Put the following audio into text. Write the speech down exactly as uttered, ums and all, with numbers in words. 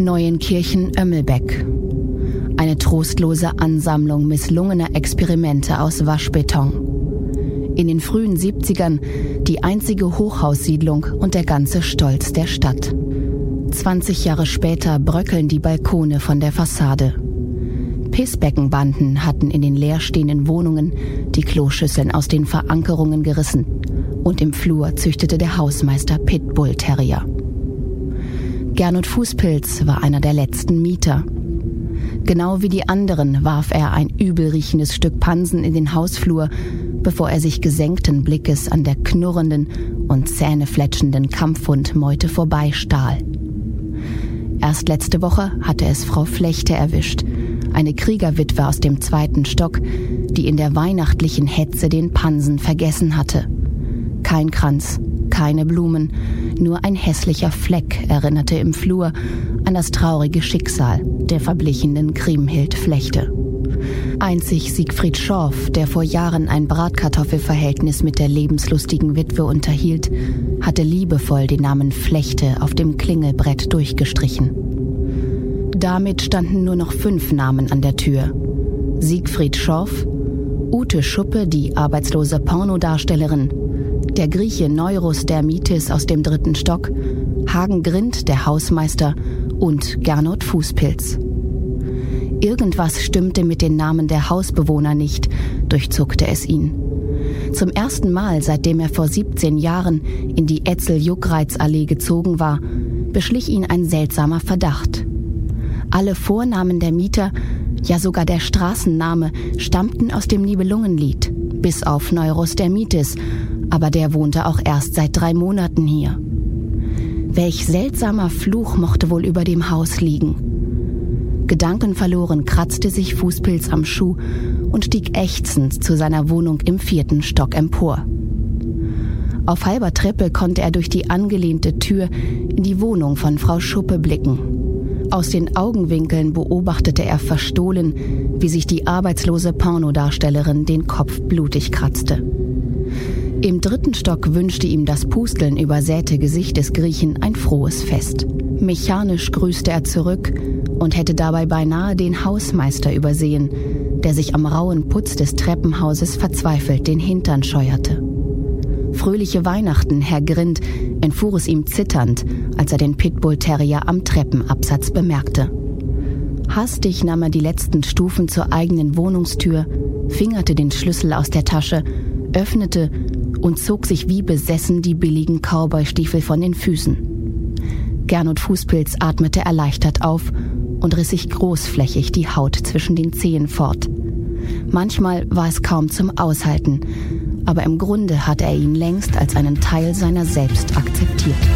Neuenkirchen-Ömmelbeck. Eine trostlose Ansammlung misslungener Experimente aus Waschbeton. In den frühen siebzigern die einzige Hochhaussiedlung und der ganze Stolz der Stadt. zwanzig Jahre später bröckeln die Balkone von der Fassade. Pissbeckenbanden hatten in den leerstehenden Wohnungen die Kloschüsseln aus den Verankerungen gerissen und im Flur züchtete der Hausmeister Pitbull-Terrier. Gernot Fußpilz war einer der letzten Mieter. Genau wie die anderen warf er ein übelriechendes Stück Pansen in den Hausflur, bevor er sich gesenkten Blickes an der knurrenden und zähnefletschenden Kampfhundmeute vorbeistahl. Erst letzte Woche hatte es Frau Flechte erwischt, eine Kriegerwitwe aus dem zweiten Stock, die in der weihnachtlichen Hetze den Pansen vergessen hatte. Kein Kranz, keine Blumen, nur ein hässlicher Fleck erinnerte im Flur an das traurige Schicksal der verblichenen Kriemhild Flechte. Einzig Siegfried Schorf, der vor Jahren ein Bratkartoffelverhältnis mit der lebenslustigen Witwe unterhielt, hatte liebevoll den Namen Flechte auf dem Klingelbrett durchgestrichen. Damit standen nur noch fünf Namen an der Tür. Siegfried Schorf, Ute Schuppe, die arbeitslose Pornodarstellerin, der Grieche Neurus Dermitis aus dem dritten Stock, Hagen Grind, der Hausmeister und Gernot Fußpilz. Irgendwas stimmte mit den Namen der Hausbewohner nicht, durchzuckte es ihn. Zum ersten Mal, seitdem er vor siebzehn Jahren in die Etzel-Juckreiz-Allee gezogen war, beschlich ihn ein seltsamer Verdacht. Alle Vornamen der Mieter, ja sogar der Straßenname, stammten aus dem Nibelungenlied, bis auf Neurus Dermitis, aber der wohnte auch erst seit drei Monaten hier. Welch seltsamer Fluch mochte wohl über dem Haus liegen? Gedankenverloren kratzte sich Fußpilz am Schuh und stieg ächzend zu seiner Wohnung im vierten Stock empor. Auf halber Treppe konnte er durch die angelehnte Tür in die Wohnung von Frau Schuppe blicken. Aus den Augenwinkeln beobachtete er verstohlen, wie sich die arbeitslose Pornodarstellerin den Kopf blutig kratzte. Im dritten Stock wünschte ihm das Pusteln übersäte Gesicht des Griechen ein frohes Fest. Mechanisch grüßte er zurück und hätte dabei beinahe den Hausmeister übersehen, der sich am rauen Putz des Treppenhauses verzweifelt den Hintern scheuerte. Fröhliche Weihnachten, Herr Grind, entfuhr es ihm zitternd, als er den Pitbull-Terrier am Treppenabsatz bemerkte. Hastig nahm er die letzten Stufen zur eigenen Wohnungstür, fingerte den Schlüssel aus der Tasche, öffnete und zog sich wie besessen die billigen Cowboy-Stiefel von den Füßen. Gernot Fußpilz atmete erleichtert auf und riss sich großflächig die Haut zwischen den Zehen fort. Manchmal war es kaum zum Aushalten, aber im Grunde hatte er ihn längst als einen Teil seiner selbst akzeptiert.